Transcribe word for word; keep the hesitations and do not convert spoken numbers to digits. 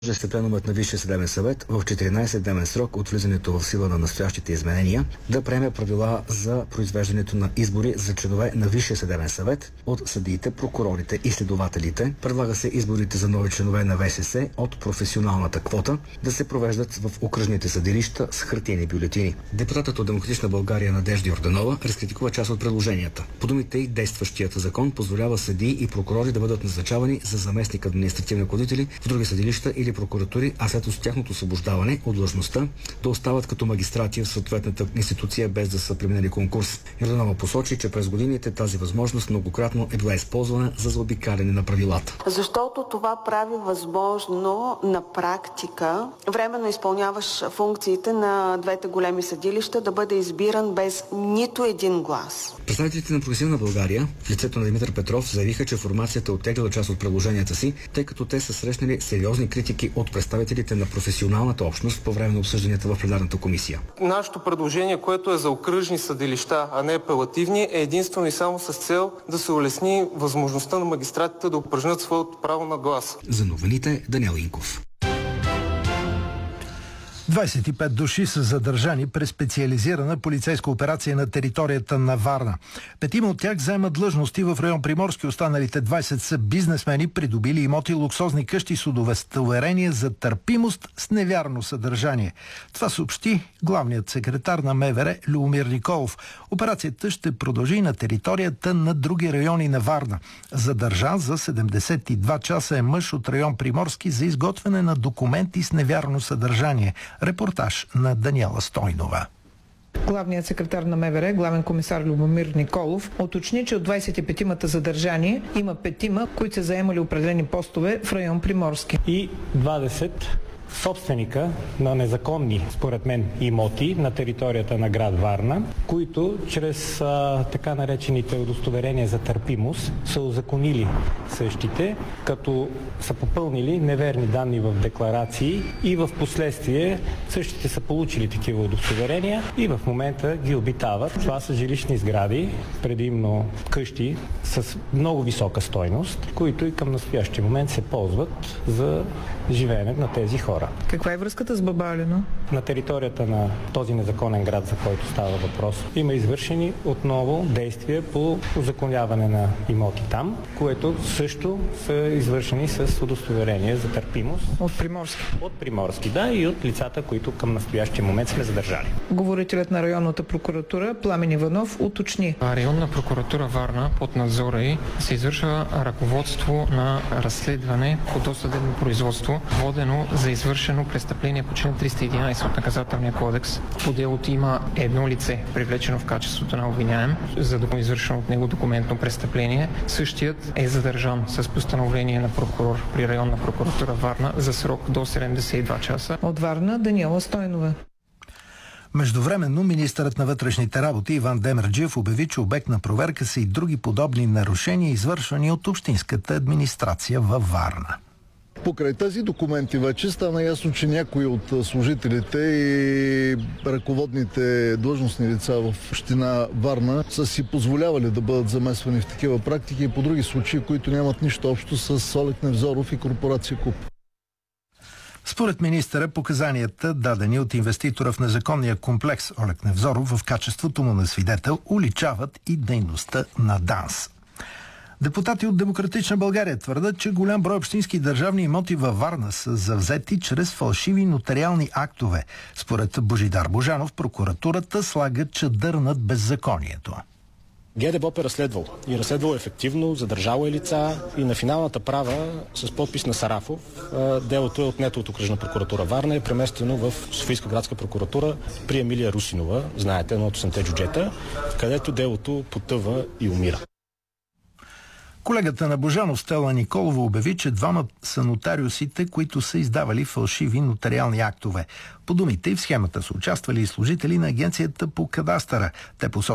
се пленумът на Висшия съдебен съвет в четиринайсетдневен срок от влизането в сила на настоящите изменения да приеме правила за произвеждането на избори за членове на Висшия съдебен съвет от съдиите, прокурорите и следователите. Предлага се изборите за нови членове на ВСС от професионалната квота да се провеждат в окръжните съдилища с хартиени бюлетини. Депутатът от Демократична България Надежда Йорданова разкритикува част от предложенията. По думите й, действащият закон позволява съдии и прокурори да бъдат назначавани за заместник административни ръководители в други съдилища или прокуратури, а след тяхното освобождаване от длъжността да остават като магистрати в съответната институция без да са преминали конкурс. Йорданова посочи, че през годините тази възможност многократно е била използвана за заобикаляне на правилата. Защото това прави възможно на практика временно изпълняваш функциите на двете големи съдилища да бъде избиран без нито един глас. Представителите на Прогресивна България в лицето на Димитър Петров заявиха, че формацията оттеглила част от предложенията си, тъй като те са срещнали сериозни критики от представителите на професионалната общност по време на обсъжданията в пленарната комисия. Нашето предложение, което е за окръжни съдилища, а не апелативни, е единствено и само с цел да се улесни възможността на магистратите да упражнят своето право на глас. За новините Даниел Инков. двайсет и пет души са задържани през специализирана полицейска операция на територията на Варна. Петима от тях заемат длъжности в район Приморски, останалите двайсет са бизнесмени, придобили имоти, луксозни къщи с удостоверение за търпимост с невярно съдържание. Това съобщи главният секретар на МВР Любомир Николов. Операцията ще продължи на територията на други райони на Варна. Задържан за седемдесет и два часа е мъж от район Приморски за изготвяне на документи с невярно съдържание. Репортаж на Даниела Стойнова. Главният секретар на МВР, главен комисар Любомир Николов, уточни, че от двайсет и петимата задържани има петима, които са заемали определени постове в район Приморски. И двайсет собственика на незаконни, според мен, имоти на територията на град Варна, които чрез а, така наречените удостоверения за търпимост са узаконили същите, като са попълнили неверни данни в декларации и в последствие същите са получили такива удостоверения и в момента ги обитават. Това са жилищни сгради, предимно къщи с много висока стойност, които и към настоящия момент се ползват за живеене на тези хора. Каква е връзката с Бабалино? На територията на този незаконен град, за който става въпрос, има извършени отново действия по узаконяване на имоти там, което също са извършени с удостоверение за търпимост. От Приморски? От Приморски, да, и от лицата, които към настоящия момент сме задържали. Говорителят на районната прокуратура Пламен Иванов уточни. Районна прокуратура Варна под надзора й се извършва ръководство на разследване по досъдебно производство, водено за извършено престъпление по член триста и единайсет от Наказателния кодекс. По делото има едно лице, привлечено в качеството на обвиняем, за да е извършено от него документно престъпление. Същият е задържан с постановление на прокурор при районна прокуратура Варна за срок до седемдесет и два часа. От Варна Даниела Стойнова. Междувременно министърът на вътрешните работи Иван Демерджиев обяви, че обект на проверка са и други подобни нарушения, извършвани от общинската администрация във Варна. Покрай тези документи вече стана ясно, че някои от служителите и ръководните длъжностни лица в община Варна са си позволявали да бъдат замесвани в такива практики и по други случаи, които нямат нищо общо с Олег Невзоров и корпорация КУП. Според министъра, показанията, дадени от инвеститора в незаконния комплекс Олег Невзоров в качеството му на свидетел, уличават и дейността на ДАНС. Депутати от Демократична България твърдят, че голям брой общински държавни имоти във Варна са завзети чрез фалшиви нотариални актове. Според Божидар Божанов, прокуратурата слага чадър над беззаконието. ГДБОП е разследвал и разследвал ефективно, задържало е лица и на финалната права с подпис на Сарафов делото е отнето от окръжна прокуратура Варна, е преместено в Софийска градска прокуратура при Емилия Русинова, знаете, едно от осемте джуджета, където делото потъва и умира. Колегата на Божанов Стела Николова обяви, че двама са нотариусите, които са издавали фалшиви нотариални актове. По думите й в схемата са участвали и служители на агенцията по кадастъра. Те посочват,